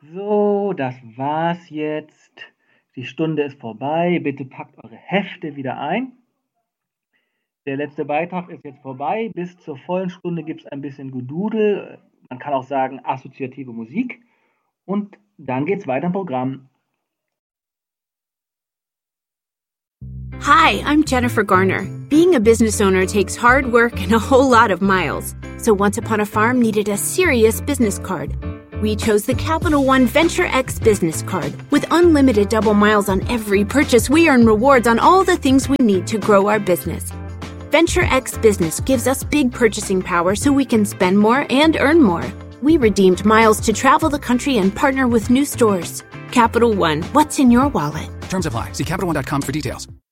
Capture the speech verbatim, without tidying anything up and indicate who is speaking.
Speaker 1: So, das war's jetzt. Die Stunde ist vorbei. Bitte packt eure Hefte wieder ein. Der letzte Beitrag ist jetzt vorbei. Bis zur vollen Stunde gibt es ein bisschen Gedudel. Man kann auch sagen assoziative Musik. Und dann geht's weiter im Programm.
Speaker 2: Hi, I'm Jennifer Garner. Being a business owner takes hard work and a whole lot of miles. So Once Upon a Farm needed a serious business card. We chose the Capital One Venture X business card. With unlimited double miles on every purchase, we earn rewards on all the things we need to grow our business. Venture X Business gives us big purchasing power so we can spend more and earn more. We redeemed miles to travel the country and partner with new stores. Capital One, what's in your wallet?
Speaker 3: Terms apply. See Capital One dot com for details.